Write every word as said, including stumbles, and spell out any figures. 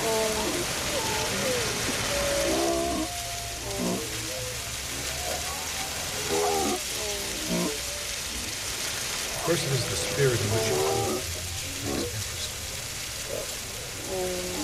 Of course, it is the spirit in which you hold it which makes it interesting.